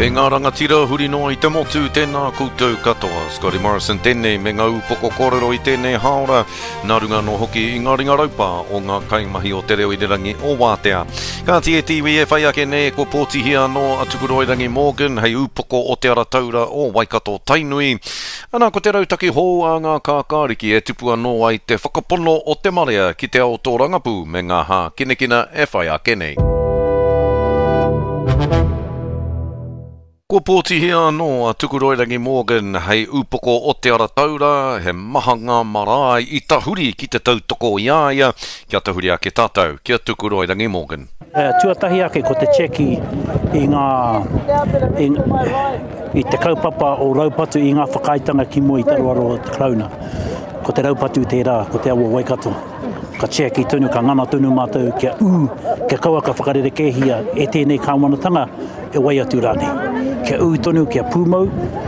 Pei ngā rangatira huri noa I te motu tēnā koutou katoa. Scotty Morrison tēnei me ngā upoko kōrero I tēnei haora. Nā runga no hoki I ngā ringa raupa o ngā kaimahi o te reo I te rangi o Wātea. Ka tie tiwi e whai ake ne ko pōtihia no atukuro I rangi Morgan hei upoko o te ara taura o Waikato Tainui. Ana ko te rautaki hou a ngā kākāriki e tupua noa I te whakapono o te marea ki te ao tō rangapu me ngā hā kinekina e whai ake nei. Ko pōtihia no a Tukuroirangi Morgan hei upoko o te ara taura, he maha ngā marae I tahuri ki te tautoko iaia, kia tahuri ake tātou, kia Tukuroirangi Morgan. Tuatahi ake ko te cheki I te kaupapa o raupatu I ngā whakaitanga ki mua I te roaro o te krauna. Ko te raupatu tērā, ko te awa Waikato. Ka cheki tunu, ka ngana tunu mātou, kia kia kaua ka whakarere kehia e tēnei kāwanatanga e wai atu rāne. Kia tonu, kia pūmau,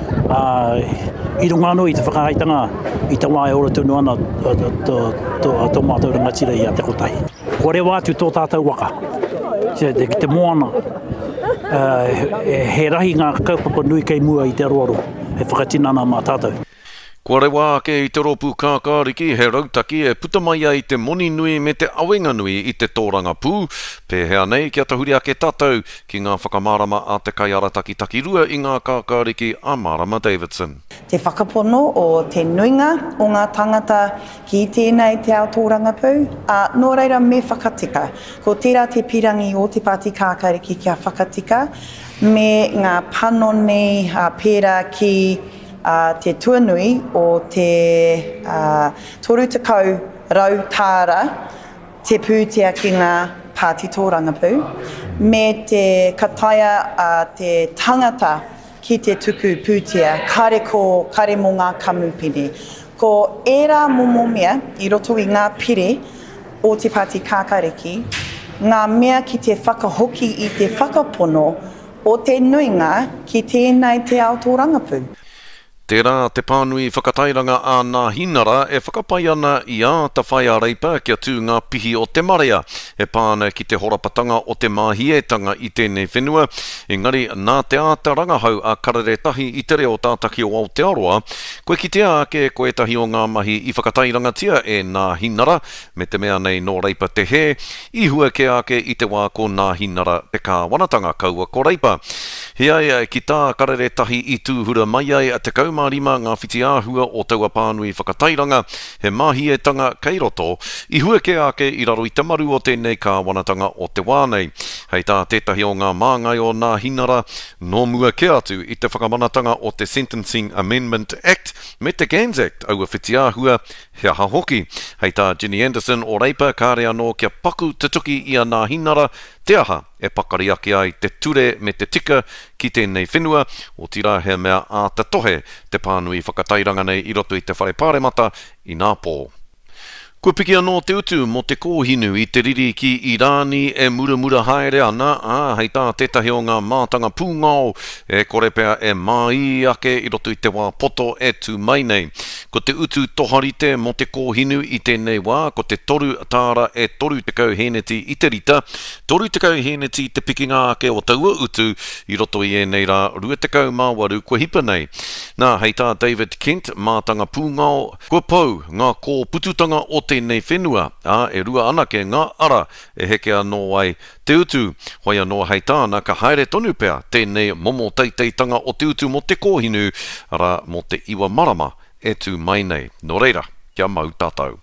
I runga anō I te whakaitanga I te wā e ora tunu ana tō mātou rangatira I a te kotahi. Ko rewa atu tō tātou waka, te moana, he rahi ngā kaupapa nui kei mua I te aroaro, he whakatinana mā tātou. Kua rewa ake I te ropu kākāriki, he rautaki e puta mai ai te moni nui me te awenga nui I te tōranga pū. Pēhea nei kia tahuri ake tātou ki ngā whakamārama a te kaiarataki takirua I ngā kākāriki a Marama Davidson. Te whakapono o te nuinga o ngā tangata ki tēnei te ao tōranga pū, nō reira me whakatika. Ko tērā te pirangi o te pāti kākāriki kia whakatika, me ngā panoni pērā ki te tuanui o te torutakau rau tāra te pūtea ki ngā pāti tōranga pū, me te kataia te tangata ki te tuku pūtea, kare mō ngā kamupene. Ko ērā momomia I roto I ngā pire o te pāti kākāriki, ngā mea ki te whakahoki I te whakapono o te nuinga ki tēnei te ao tōranga pū. Tērā te pānui whakatairanga a ngā hinara e whakapai ana I a ta whai a reipa kia tū ngā pihi o te marea e pāna ki te horapatanga o te māhietanga I tēnei whenua. Engari, nā te āta rangahau a kareretahi I te reo tātaki o Aotearoa, koe ki te ake koe tahi o ngā mahi I whakatairangatia e ngā hinara, me te mea nei no reipa te he, I hua ke ake I te wā ko ngā hinara te kāwanatanga kaua ko reipa. Heai ki tā kareretahi I tūhura mai ai a te kaumārima ngā whiti āhua o taua pānui whakatairanga, he māhietanga kei roto, I hua ke ake I raro I te maru o tēnei kāwanatanga o te wānei. Hei tā tētahi o ngā māngai o ngā hinara, no mua ke atu I te whakamanatanga o te Sentencing Amendment Act, me te Gans Act, aua whiti āhua, he aha hoki. Hei tā Ginny Anderson o reipa kāre anō kia paku te tuki I a ngā hinara, te aha e pakari ake ai te ture me te tika ki tēnei whenua o tira he mea a te tohe te pānui whakatairanga nei I roto I te whare pāremata I ngā pō. Kua piki anō te utu mo te kōhinu I te riri ki Irani e muramura haere ana, hei tā tētahi o ngā mātanga pūngao e korepea e mai ake I roto I te wā poto e tū mai nei. Ko te utu toharite mo te kōhinu I tēnei wā, ko te toru tāra e toru te kau heneti I te rita, toru te kau heneti te pikinga ake o taua utu I roto I e nei rā rua te kau māwaru kua hipa nei. Nā, hei tā David Kent, mātanga pūngao, kua pau ngā kō pututanga o tēnei whenua, e rua anake ngā ara e heke anō ai te utu, hoi anō hei tāna ka haere tonu pea tēnei momo teiteitanga o te utu mo te kōhinu, ara mo te iwa marama e tū mai nei. Nō reira, kia mau tātou.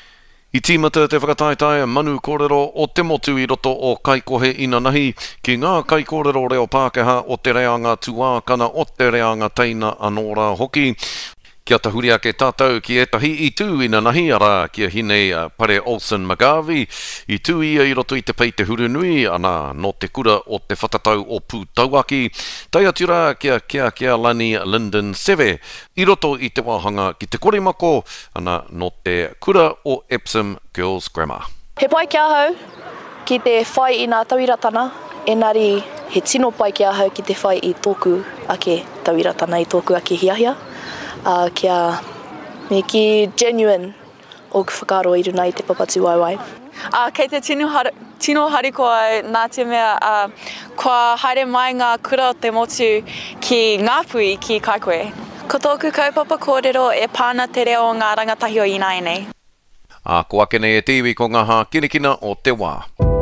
I tīmata te whakataitai manu kōrero o te motu I roto o kaikohe ina nahi ki ngā kaikōrero reo Pākehā o te reanga tuākana o te reanga teina anōra hoki. Kia tahuri ake tātou ki etahi I tū ina nahi ara kia hinei Pare Olsen Magavi I tū ia I roto I te pei te hurunui ana no te kura o te whatatau o Pūtauaki. Tai atura kia lani Lyndon Seve I roto I te wāhanga ki te korimako ana no te kura o Epsom Girls Grammar. He pai kia hau ki te whai I ngā tawiratana, engari he tino pai kia hau ki te whai I tōku ake tawiratana I tōku ake hiahia. Kia me ki genuine o whakaro I runa I te papatu waiwai. Kei te tino hariko ai nā te mea kua haere mai ngā kura o te motu ki Ngāpui ki Kaikohe. Ko tōku kaupapa kōrero e pāna te reo o ngā rangatahi o Inaenei. Ko ake nei e tiwi ko ngā kinikina o te wā.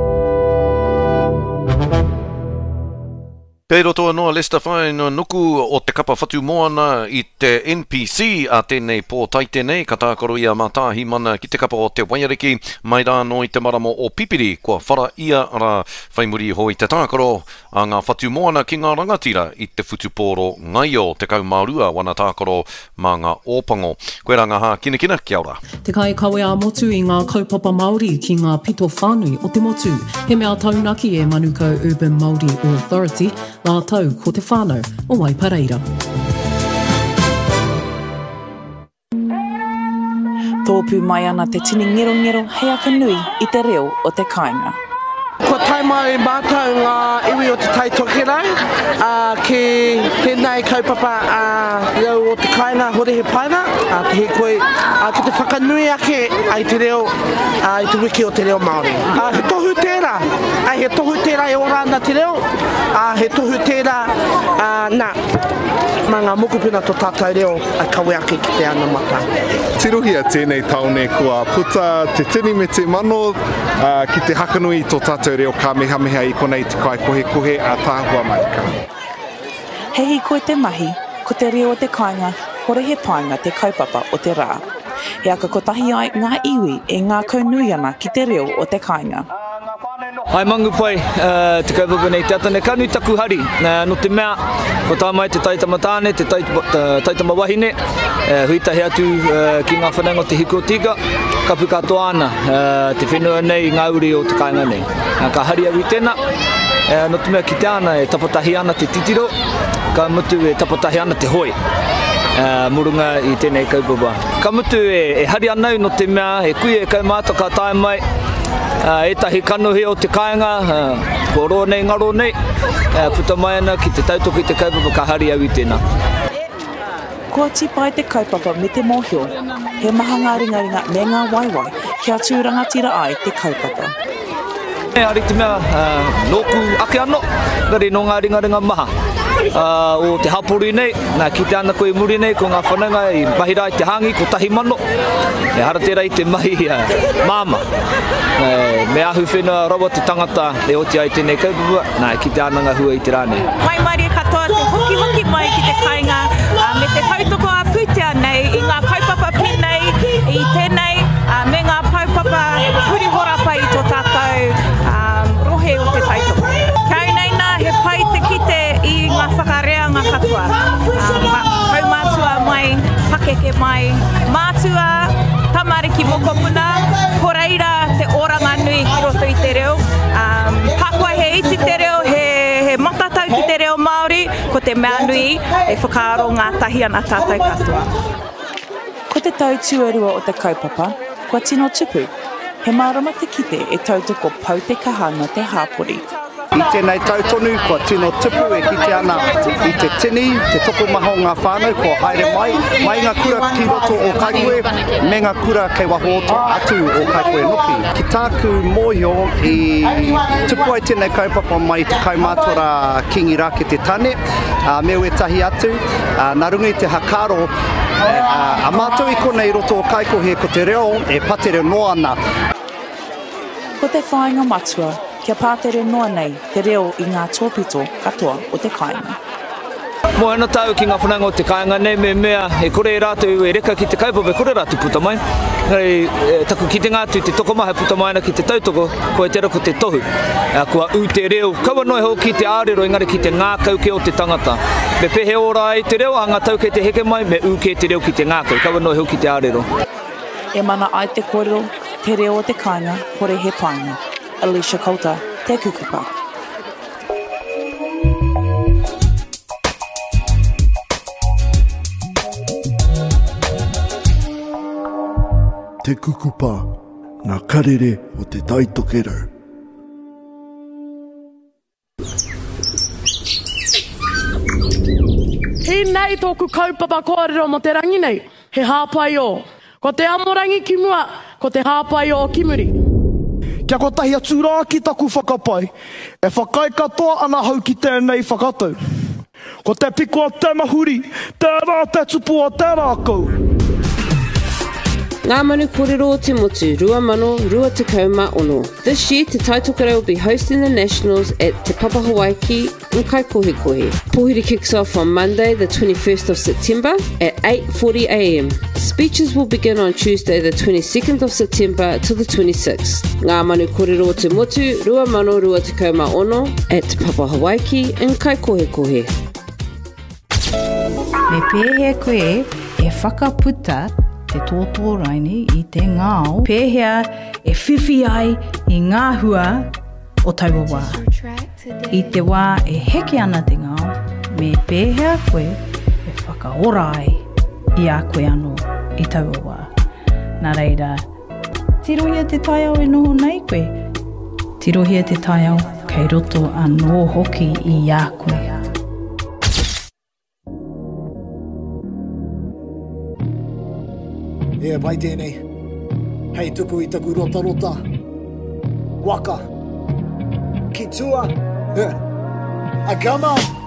Kei roto anō Lester Whainga nuku o te kapa whatu moana I te NPC a tēnei pō taite nei ka tākaro ia mātāhi mana ki te kapa o te Wairariki mai rāno I te maramo o Pipiri kua whara ia ra whaimuri hoi te tākaro a ngā whatu moana ki ngā rangatira I te whutupōro ngaio te kaumārua wana tākaro mā ngā ōpango. Koe rā ngā kinikina, kia ora. Te kai kawe a motu I ngā kaupapa Māori ki ngā pito whānui o te motu. He mea taunaki e Manukau Urban Māori Authority nā tau ko te whānau o Waipareira. Tōpū mai ana te tini ngero hei aka nui I te reo o te kāinga. Ko taimau mātou ngā iwi o te taitokerau, ki tēnei kaupapa reo o te kāinga hore he paina, te he koe, ki te whakanui ake ai te reo, I te wiki o te reo Māori. He tohu tērā, he tohu tērā e orana te reo, he tohu tērā nā, mā ngā mokupuna tō tātou reo a kawe ake ki te ana mata. Tirohia tēnei taone kua puta te tini me te mano ki te hakanui tō tātou reo kamehameha I konei te kai kohe a tāhua mai ka. Hei koe te mahi, ko te reo o te kāinga, hore he painga te kaupapa o te rā. He aka kotahi ai ngā iwi e ngā kaunui ana ki te reo o te kāinga. Ai mangu pai, te kaupapa nei te atane kanu taku hari, no te mea, ko tā mai te taitama tāne, te taitama wahine, huitahi atu ki ngā whananga o te hiko tika, kapu katoa ana, te whenua nei ngā uri o te kāinga nei. Ka hari awi tēnā, no te mea ki te ana e tapatahi ana te titiro, ka mutu e tapatahi ana te hoi. Murunga I tēnei kaupapa. Ka mutu e hari anau no te mea, e kui e kaumāta ka tae mai, etahi kanohi o te kāinga, ko roa nei ngaro nei, puta mai ana ki te tautoko I te kaupapa ka hari awi tēnā. Kua tipai te kaupapa me te mōhio, he maha ngā ringaringa me ngā waiwai kia tūrangatira ai te kaupapa. Ari te mea nōku ake ano, ngari no ngā ringaringa maha. O te hapori nei, nā ki te ana koe muri nei, ko ngā whananga I mahira I te hangi, ko tahi mano, e hara tērā I te mahi māma. Me ahu whenua rawa te tangata e oti ai tēnei kaupapa, nā ki te ananga hua I te rāne. Mai mari katoa te hoki mai ki te kāinga, me te tautoko a putea nei, I ngā kaupapa penei, I tēnei, me ngā kaupapa huri horapa I tō tātou rohe o te tautoko. Kau nei nā he pai te kite I ngā whakareanga katoa. Kau mātua mai, pakeke mai, mātua, tamariki mokopuna, horeira te oranga nui ki roto I te reo. Pakua he iti te reo, he matatau ki te reo Māori, ko te mea nui e whakaaro ngā tahi ana tātou katoa. Ko te tau tuarua o te kaupapa, kua tino tupu, he marama te kite e tautoko pau te kahanga te hāpori. I tēnei tautonu, kua tino tupu e kite ana I te tini, te toko maho ngā whānau, kua haere mai ngā kura ki roto o Kaikohe, me ngā kura kei waho atu o Kaikohe Nuki. Ki tāku mōhio I tupu ai tēnei kaupapa mai te kaumātora kingi rā ki te tane, me ue tahi atu, nā runga I te hakaro, a mātou I konei roto o Kaikohe ko te reo e patere noa ana. Ko te whāinga matua, kia pātere noa nei te reo I ngā tōpito katoa o te kāinga. Moana tau ki ngā whananga o te kāinga nei me mea e kore rātou e reka ki te kaupapa e kore rātou puta mai. Ngari taku ki te ngātu te toko maha puta mai ana ki te tautoko ko e tera ko te tohu. Kua u te reo, kaua noi ho ki te ārero engari ki te ngā kauke o te tangata. Me pehe ora ai te reo, a ngā tauke te heke mai, me u ke te reo ki te ngākau. Kaua noi ho ki te ārero. E mana ai te kōrero, te reo o te kāinga, hore he painga. Alicia Kouta, te kukupa. Te kukupa, ngā karere o te taitokerau. Hei nei tōku kaupapa kōrero mo te rangi nei, he hāpai o. Ko te amorangi ki mua, ko te hāpai o ki muri. Kia kotahi atu rā ki taku whakapai. E whakai katoa ana hau ki tēnei whakatau. Ko te piko a te mahuri, tērā te tupu o tērā kou. Ngā manu kōrero o te motu, rua mano, rua te kauma ono. This year, Te Taitokera will be hosting the Nationals at Te Papa Hawaiki in Kaikohekohe. Pohiri kicks off on Monday, the 21st of September at 8:40 a.m. Speeches will begin on Tuesday, the 22nd of September to the 26th. Ngā manu kōrero o te motu, rua mano, rua te kauma ono at Te Papa Hawaiki in Kaikohekohe. Me pēhea koe e whakaputa te tōtō raini i te ngāo. Pēhea e whiwhi ai i ngā hua o taua wā. I te wā e heke ana te ngāo, me pēhea koe e whakaora ai i a koe anō i taua wā. Nā reira, tirohia te taiao e noho nei koe. Tirohia te taiao kei roto anō hoki i a koe. E pai tēnei, hei tuku i taku rota, waka, ki tua, agama.